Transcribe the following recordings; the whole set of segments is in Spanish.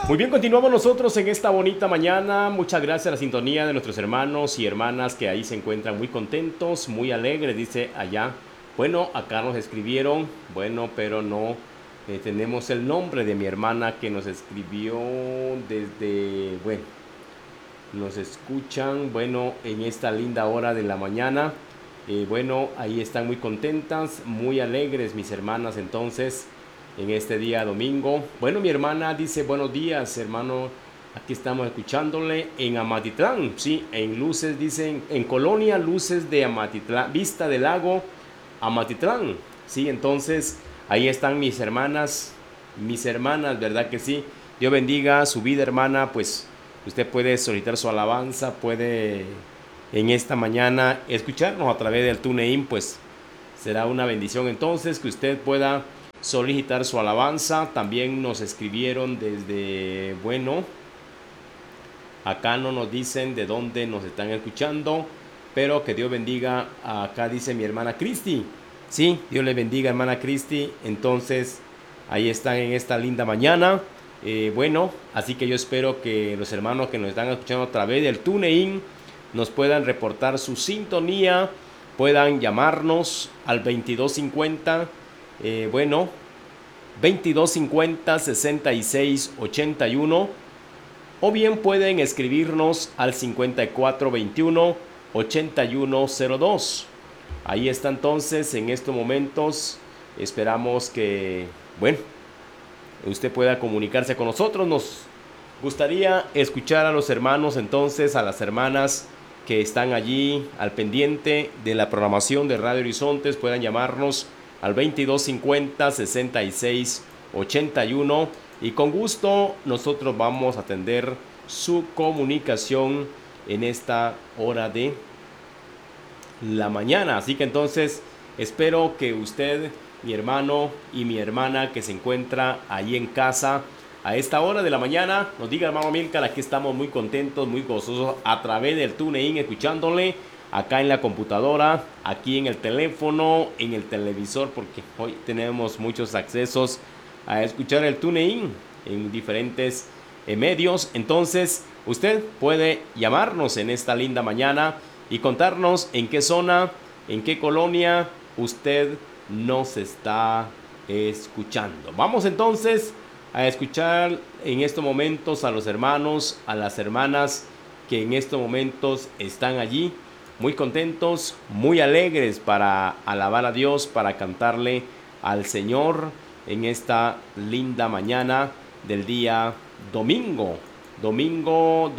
Muy bien, continuamos nosotros en esta bonita mañana. Muchas gracias a la sintonía de nuestros hermanos y hermanas que ahí se encuentran muy contentos, muy alegres, dice allá. Bueno, acá nos escribieron, bueno, pero no tenemos el nombre de mi hermana que nos escribió desde, bueno, nos escuchan, bueno, en esta linda hora de la mañana. Bueno, ahí están muy contentas, muy alegres mis hermanas entonces en este día domingo. Bueno, mi hermana dice buenos días, hermano. Aquí estamos escuchándole en Amatitlán, sí, en Luces, dicen, en Colonia Luces de Amatitlán, Vista del Lago, Amatitlán. Sí, entonces ahí están mis hermanas, ¿verdad que sí? Dios bendiga su vida, hermana, pues usted puede solicitar su alabanza, puede en esta mañana escucharnos a través del TuneIn, pues será una bendición entonces que usted pueda solicitar su alabanza. También nos escribieron desde, bueno, acá no nos dicen de dónde nos están escuchando, pero que Dios bendiga. Acá dice mi hermana Cristi. Sí, Dios le bendiga, hermana Cristi. Entonces, ahí están en esta linda mañana. Bueno, así que yo espero que los hermanos que nos están escuchando a través del TuneIn nos puedan reportar su sintonía, puedan llamarnos al 2250, bueno, 2250 6681, o bien pueden escribirnos al 5421 8102. Ahí está entonces en estos momentos. Esperamos que, bueno, usted pueda comunicarse con nosotros. Nos gustaría escuchar a los hermanos entonces, a las hermanas que están allí al pendiente de la programación de Radio Horizontes. Puedan llamarnos al 2250 6681 y con gusto nosotros vamos a atender su comunicación en esta hora de la mañana. Así que entonces espero que usted, mi hermano y mi hermana que se encuentra ahí en casa a esta hora de la mañana, nos diga, hermano Milcar, aquí estamos muy contentos, muy gozosos a través del TuneIn, escuchándole acá en la computadora, aquí en el teléfono, en el televisor, porque hoy tenemos muchos accesos a escuchar el TuneIn en diferentes medios. Entonces usted puede llamarnos en esta linda mañana y contarnos en qué zona, en qué colonia usted nos está escuchando. Vamos entonces a escuchar en estos momentos a los hermanos, a las hermanas que en estos momentos están allí muy contentos, muy alegres para alabar a Dios, para cantarle al Señor en esta linda mañana del día domingo. Domingo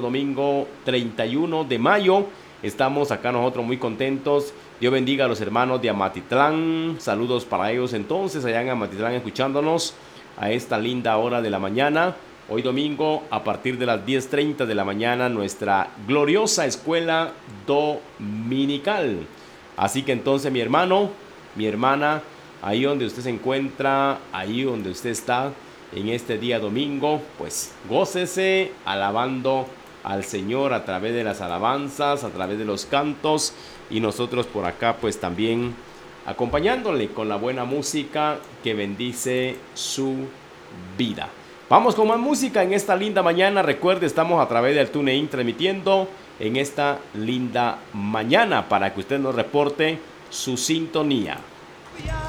31 de mayo. Estamos acá nosotros muy contentos. Dios bendiga a los hermanos de Amatitlán. Saludos para ellos entonces allá en Amatitlán escuchándonos a esta linda hora de la mañana. Hoy domingo a partir de las 10:30 de la mañana nuestra gloriosa escuela dominical. Así que entonces mi hermano, mi hermana, ahí donde usted se encuentra, ahí donde usted está en este día domingo, pues gócese alabando al Señor a través de las alabanzas, a través de los cantos, y nosotros por acá pues también acompañándole con la buena música que bendice su vida. Vamos con más música en esta linda mañana. Recuerde, estamos a través del TuneIn transmitiendo en esta linda mañana para que usted nos reporte su sintonía.